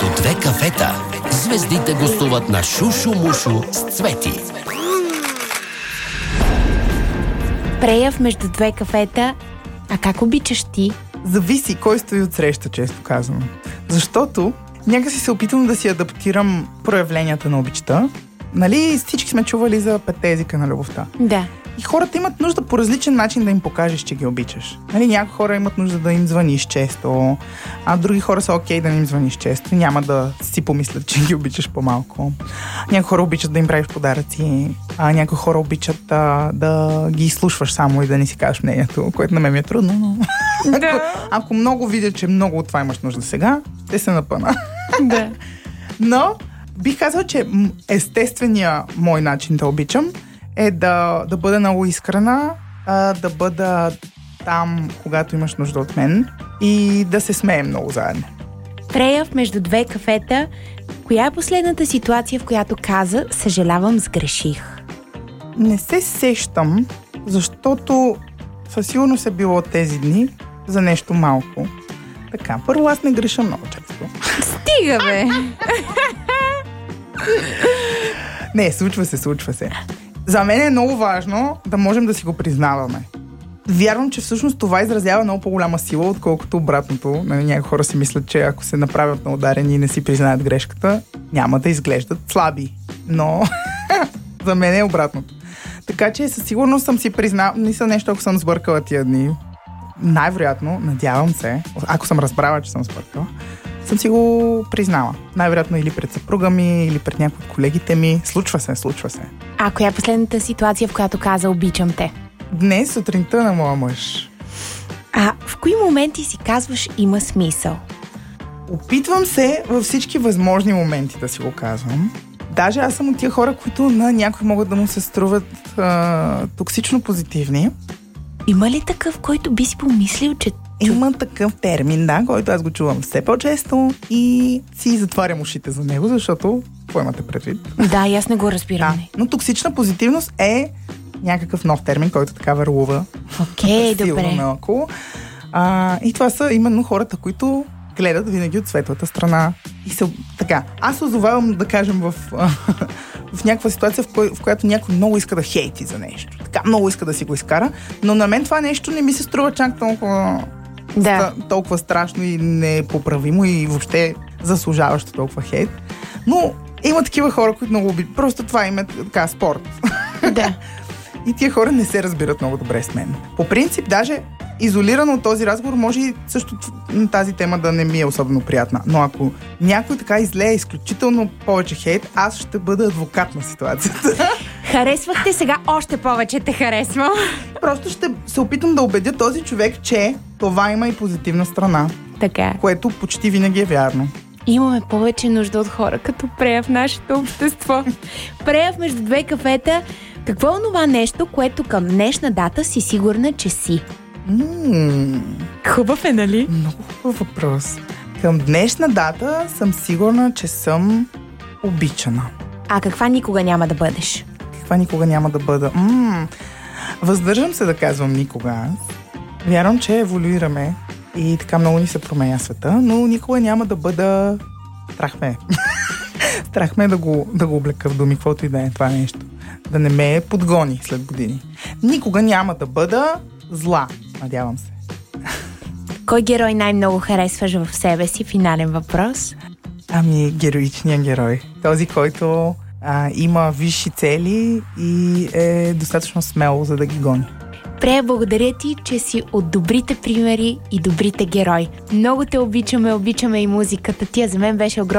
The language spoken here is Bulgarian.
Между две кафета звездите гостуват на Шушу-мушу с Цвети. Прея в между две кафета. А как обичаш ти? Зависи кой стои отсреща, често казвам. Защото някакси се опитвам да си адаптирам проявленията на обичта. Нали, всички сме чували за 5 езика на любовта. Да. И хората имат нужда по различен начин да им покажеш, че ги обичаш. Нали, някои хора имат нужда да им звъниш често, а други хора са окей да не им звъниш често. Няма да си помислят, че ги обичаш по-малко. Някои хора обичат да им правиш подаръци, а някои хора обичат да ги изслушваш само и да не си кажеш мнението, което на мен ми е трудно, но... Да. Ако много видя, че много от това имаш нужда сега, те се напъна. Да. Но бих казал, че естественият мой начин да обичам е да бъда много искрена, да бъда там, когато имаш нужда от мен и да се смеем много заедно. Прея в между две кафета. Коя е последната ситуация, в която каза съжалявам, сгреших? Не се сещам, защото със сигурност е било тези дни за нещо малко. Така, първо аз не греша много често. Стига, бе! Не, случва се. За мен е много важно да можем да си го признаваме. Вярвам, че всъщност това изразява много по-голяма сила, отколкото обратното. Някои хора си мислят, че ако се направят на ударени и не си признаят грешката, няма да изглеждат слаби. Но за мен е обратното. Така че със сигурност съм си признала, не са нещо, ако съм сбъркала тия дни. Най-вероятно, надявам се, ако съм разбрала, че съм сбъркала, съм си го признала. Най-вероятно или пред съпруга ми, или пред някои от колегите ми. Случва се. А коя е последната ситуация, в която каза обичам те? Днес сутринта на моя мъж. А в кои моменти си казваш има смисъл? Опитвам се във всички възможни моменти да си го казвам. Даже аз съм от тия хора, които на някои могат да му се струват токсично позитивни. Има ли такъв, който би си помислил, че... Има такъв термин, да, който аз го чувам все по-често и си затварям ушите за него, защото какво имате предвид? Да, и аз не го разбирам. Да, но токсична позитивност е някакъв нов термин, който така върлува. Окей, силно добре. наоколо. И това са именно хората, които гледат винаги от светлата страна. И се, така, аз се озовавам, да кажем, в някаква ситуация, в която някой много иска да хейти за нещо. Така, много иска да си го изкара, но на мен това нещо не ми се струва чак толкова страшно и непоправимо и въобще заслужаващо толкова хейт. Но има такива хора, които много обичат. Просто това им е така спорт. Да. И тия хора не се разбират много добре с мен. По принцип, даже изолирано от този разговор, може и също тази тема да не ми е особено приятна. Но ако някой така излее изключително повече хейт, аз ще бъда адвокат на ситуацията. Харесвахте, сега още повече те харесвам. Просто ще се опитам да убедя този човек, че това има и позитивна страна. Така. Което почти винаги е вярно. Имаме повече нужда от хора като Прея в нашето общество. Прея в между две кафета. Какво е онова нещо, което към днешна дата си сигурна, че си? Хубав е, нали? Много хубав въпрос. Към днешна дата съм сигурна, че съм обичана. А каква никога няма да бъдеш? Каква никога няма да бъда? Въздържам се да казвам никога. Вярвам, че еволюираме и така много ни се променя света, но никога няма да бъда... Страх ме е да го облека в думи, каквото и да е това нещо. Да не ме подгони след години. Никога няма да бъда зла, надявам се. Кой герой най-много харесваш в себе си? Финален въпрос. Героичният герой. Този, който има висши цели и е достатъчно смел, за да ги гони. Прея, благодаря ти, че си от добрите примери и добрите герои. Много те обичаме и музиката ти, за мен беше огромно